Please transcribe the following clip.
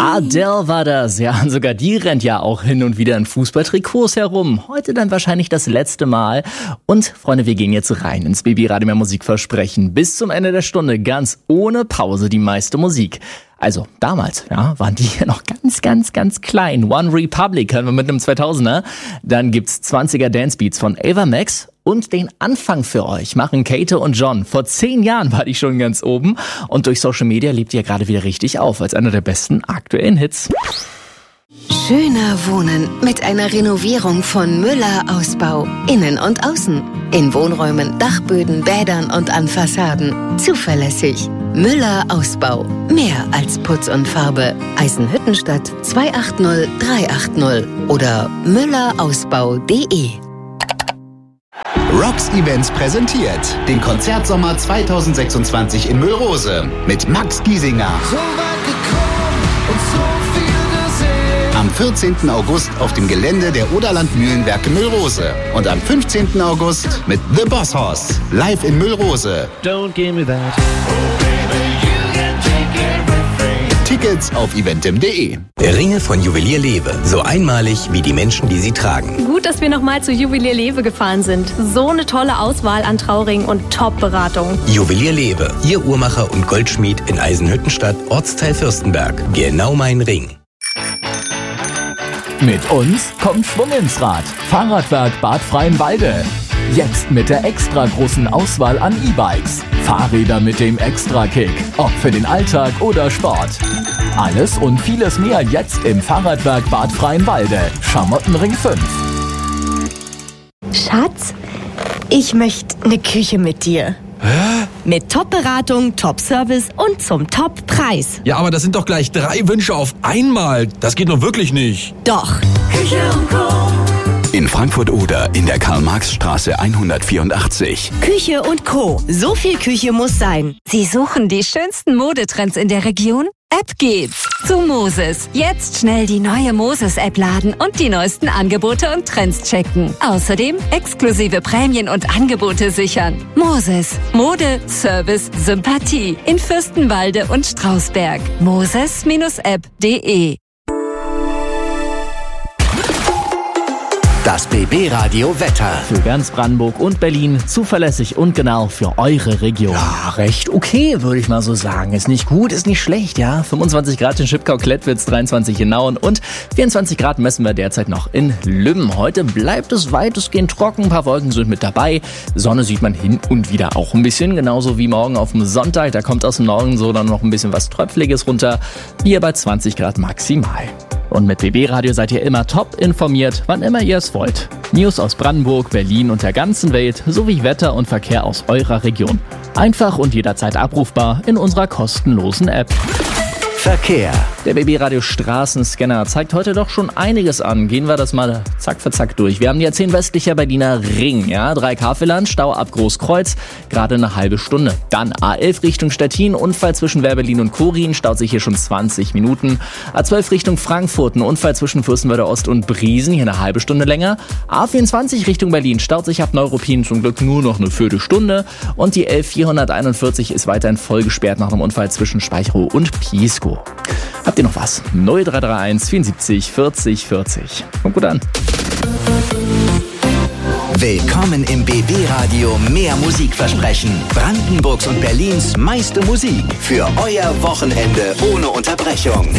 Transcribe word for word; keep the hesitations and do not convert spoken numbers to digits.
Adele war das. Ja, sogar die rennt ja auch hin und wieder in Fußballtrikots herum. Heute dann wahrscheinlich das letzte Mal. Und Freunde, wir gehen jetzt rein ins B B Radio mehr Musikversprechen. Bis zum Ende der Stunde ganz ohne Pause die meiste Musik. Also damals, ja, waren die ja noch ganz, ganz, ganz klein. One Republic hören wir mit einem zweitausender. Dann gibt's zwanziger Dancebeats von Ava Max. Und den Anfang für euch machen Kate und John. Vor zehn Jahren war die schon ganz oben. Und durch Social Media lebt die ja gerade wieder richtig auf, als einer der besten aktuellen Hits. Schöner Wohnen mit einer Renovierung von Müller Ausbau. Innen und außen. In Wohnräumen, Dachböden, Bädern und an Fassaden. Zuverlässig. Müller Ausbau. Mehr als Putz und Farbe. Eisenhüttenstadt zwei acht null drei acht null oder müllerausbau punkt de. Rocks Events präsentiert den Konzertsommer zweitausendsechsundzwanzig in Müllrose mit Max Giesinger. So weit gekommen und so viel gesehen. Am vierzehnten August auf dem Gelände der Oderland Mühlenwerke Müllrose. Und am fünfzehnten August mit The Boss Hoss. Live in Müllrose. Don't give me that. Tickets auf eventim punkt de. Ringe von Juwelier Lewe. So einmalig wie die Menschen, die sie tragen. Gut, dass wir nochmal zu Juwelier Lewe gefahren sind. So eine tolle Auswahl an Trauringen und Top-Beratung. Juwelier Lewe. Ihr Uhrmacher und Goldschmied in Eisenhüttenstadt, Ortsteil Fürstenberg. Genau mein Ring. Mit uns kommt Schwung ins Rad. Fahrradwerk Bad Freienwalde. Jetzt mit der extra großen Auswahl an E-Bikes. Fahrräder mit dem Extra-Kick. Ob für den Alltag oder Sport. Alles und vieles mehr jetzt im Fahrradwerk Bad Freienwalde. Schamottenring fünf. Schatz, ich möchte eine Küche mit dir. Hä? Mit Top-Beratung, Top-Service und zum Top-Preis. Ja, aber das sind doch gleich drei Wünsche auf einmal. Das geht doch wirklich nicht. Doch. Küche und Co. In Frankfurt-Oder in der Karl-Marx-Straße hundertvierundachtzig. Küche und Co. So viel Küche muss sein. Sie suchen die schönsten Modetrends in der Region? Ab geht's zu Moses. Jetzt schnell die neue Moses-App laden und die neuesten Angebote und Trends checken. Außerdem exklusive Prämien und Angebote sichern. Moses. Mode, Service, Sympathie. In Fürstenwalde und Strausberg. moses App punkt de. Das B B Radio Wetter. Für ganz Brandenburg und Berlin zuverlässig und genau für eure Region. Ja, recht okay, würde ich mal so sagen. Ist nicht gut, ist nicht schlecht, ja. fünfundzwanzig Grad in Schipkau-Klettwitz, dreiundzwanzig in Nauen und vierundzwanzig Grad messen wir derzeit noch in Lübben. Heute bleibt es weitestgehend trocken, ein paar Wolken sind mit dabei. Sonne sieht man hin und wieder auch ein bisschen, genauso wie morgen auf dem Sonntag. Da kommt aus dem Norden so dann noch ein bisschen was Tröpfliges runter. Hier bei zwanzig Grad maximal. Und mit B B Radio seid ihr immer top informiert, wann immer ihr es wollt. News aus Brandenburg, Berlin und der ganzen Welt sowie Wetter und Verkehr aus eurer Region. Einfach und jederzeit abrufbar in unserer kostenlosen App. Verkehr. Der B B Radio Straßenscanner zeigt heute doch schon einiges an. Gehen wir das mal zack für zack durch. Wir haben die A zehn westlicher Berliner Ring, ja, drei Kafeland, Stau ab Großkreuz, gerade eine halbe Stunde. Dann A elf Richtung Stettin, Unfall zwischen Werbelin und Korin, staut sich hier schon zwanzig Minuten. A zwölf Richtung Frankfurt, ein Unfall zwischen Fürstenwalde Ost und Briesen, hier eine halbe Stunde länger. A vierundzwanzig Richtung Berlin, staut sich ab Neuruppin zum Glück nur noch eine Viertelstunde. Und die elf vierhunderteinundvierzig ist weiterhin voll gesperrt nach einem Unfall zwischen Speicherow und Pieskow. Habt ihr noch was? null drei drei eins vierundsiebzig vierzig vierzig. Kommt gut an. Willkommen im B B Radio mehr Musikversprechen. Brandenburgs und Berlins meiste Musik für euer Wochenende ohne Unterbrechung.